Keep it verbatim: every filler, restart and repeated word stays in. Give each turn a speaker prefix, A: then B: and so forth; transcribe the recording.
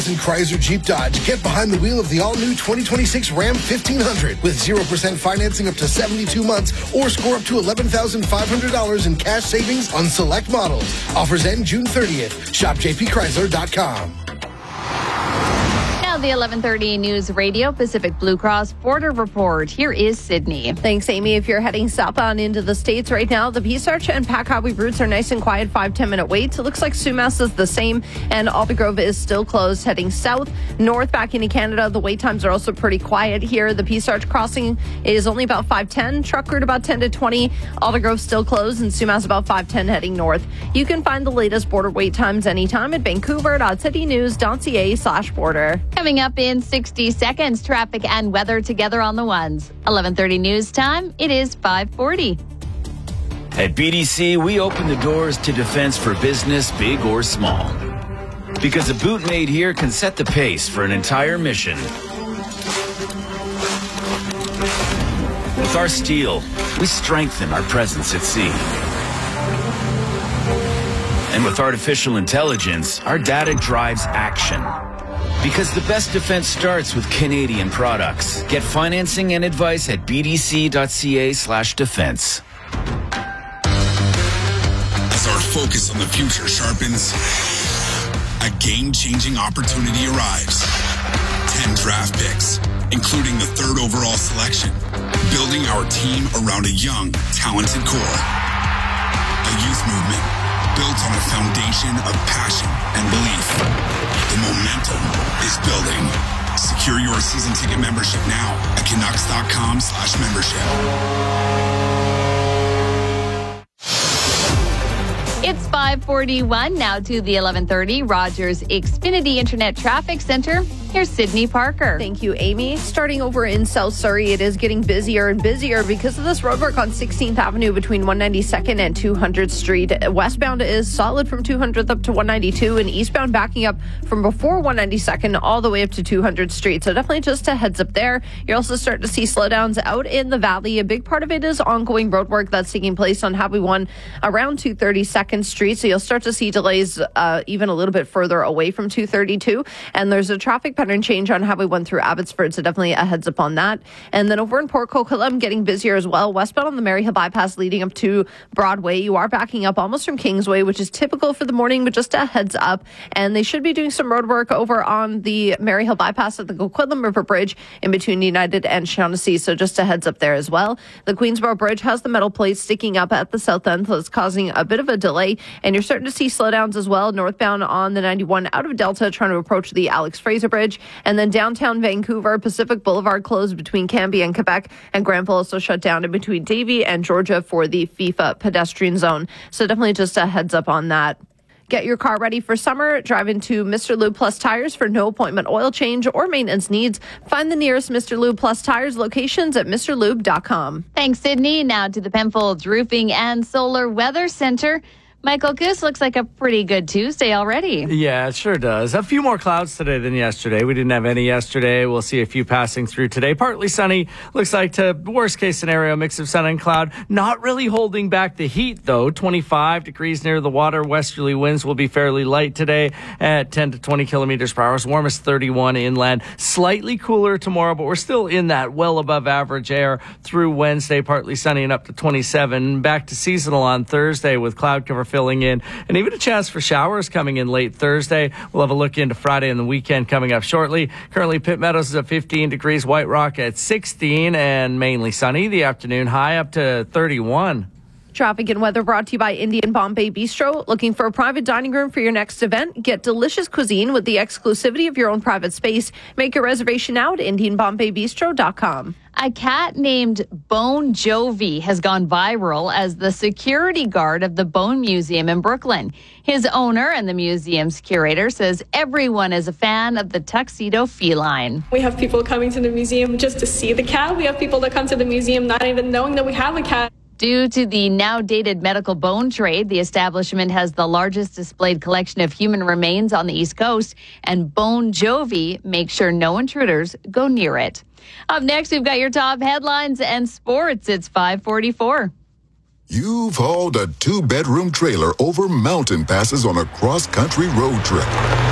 A: In Chrysler Jeep Dodge, get behind the wheel of the all-new twenty twenty-six Ram fifteen hundred with zero percent financing up to seventy-two months or score up to eleven thousand five hundred dollars in cash savings on select models. Offers end June thirtieth. Shop j p chrysler dot com.
B: Now the eleven thirty News Radio Pacific Blue Cross Border Report. Here is Sydney.
C: Thanks, Amy. If you're heading southbound into the States right now, the Peace Arch and Pack Highway routes are nice and quiet, five, ten minute waits. It looks like Sumas is the same, and Alder Grove is still closed. Heading south, north back into Canada, the wait times are also pretty quiet here. The Peace Arch crossing is only about five ten, truck route about ten to twenty. Alder Grove still closed, and Sumas about five ten heading north. You can find the latest border wait times anytime at vancouver.citynews.ca slash border.
B: Coming up in sixty seconds, traffic and weather together on the ones. eleven thirty news time. It is five forty.
D: At B D C, we open the doors to defense for business, big or small. Because a boot made here can set the pace for an entire mission. With our steel, we strengthen our presence at sea. And with artificial intelligence, our data drives action. Because the best defense starts with Canadian products. Get financing and advice at bdc.ca slash defense.
E: As our focus on the future sharpens, a game-changing opportunity arrives. Ten draft picks, including the third overall selection. Building our team around a young, talented core. A youth movement built on a foundation of passion and belief. The momentum is building. Secure your season ticket membership now at Canucks.com slash membership.
B: It's five forty-one now to the eleven thirty Rogers Xfinity Internet Traffic Center. Here's Sydney Parker.
C: Thank you, Amy. Starting over in South Surrey, it is getting busier and busier because of this roadwork on sixteenth Avenue between one ninety-second and two hundredth Street. Westbound is solid from two hundredth up to one ninety-two, and eastbound backing up from before one ninety-second all the way up to two hundredth Street. So definitely just a heads up there. You're also starting to see slowdowns out in the valley. A big part of it is ongoing roadwork that's taking place on Highway one around two thirty-second Street. So you'll start to see delays uh, even a little bit further away from two thirty-two. And there's a traffic pattern change on Highway one through Abbotsford, so definitely a heads up on that. And then over in Port Coquitlam, getting busier as well. Westbound on the Maryhill bypass leading up to Broadway. You are backing up almost from Kingsway, which is typical for the morning, but just a heads up. And they should be doing some road work over on the Maryhill bypass at the Coquitlam River Bridge in between United and Shaughnessy, so just a heads up there as well. The Queensborough Bridge has the metal plate sticking up at the south end, so it's causing a bit of a delay. And you're starting to see slowdowns as well northbound on the ninety-one out of Delta, trying to approach the Alex Fraser Bridge. And then downtown Vancouver, Pacific Boulevard closed between Cambie and Quebec, and Granville also shut down in between Davie and Georgia for the FIFA pedestrian zone. So definitely just a heads up on that. Get your car ready for summer. Drive into Mister Lube Plus Tires for no appointment oil change or maintenance needs. Find the nearest Mister Lube Plus Tires locations at mr lube dot com.
B: Thanks, Sydney. Now to the Penfolds Roofing and Solar Weather Center. Michael Goose, looks like a pretty good Tuesday already.
F: Yeah, it sure does. A few more clouds today than yesterday. We didn't have any yesterday. We'll see a few passing through today. Partly sunny. Looks like to worst case scenario, mix of sun and cloud. Not really holding back the heat, though. twenty-five degrees near the water. Westerly winds will be fairly light today at ten to twenty kilometers per hour. Warmest thirty-one inland. Slightly cooler tomorrow, but we're still in that well above average air through Wednesday. Partly sunny and up to twenty-seven. Back to seasonal on Thursday with cloud cover filling in, and even a chance for showers coming in late Thursday. We'll have a look into Friday and the weekend coming up shortly. Currently, Pitt Meadows is at fifteen degrees, White Rock at sixteen, and mainly sunny. The afternoon high up to thirty-one.
C: Traffic and weather brought to you by Indian Bombay Bistro. Looking for a private dining room for your next event? Get delicious cuisine with the exclusivity of your own private space. Make your reservation now at indian bombay bistro dot com.
B: A cat named Bon Jovi has gone viral as the security guard of the Bone Museum in Brooklyn. His owner and the museum's curator says everyone is a fan of the tuxedo feline.
G: We have people coming to the museum just to see the cat. We have people that come to the museum not even knowing that we have a cat.
B: Due to the now dated medical bone trade, the establishment has the largest displayed collection of human remains on the East Coast, and Bon Jovi makes sure no intruders go near it. Up next, we've got your top headlines and sports. It's five forty-four.
H: You've hauled a two-bedroom trailer over mountain passes on a cross-country road trip.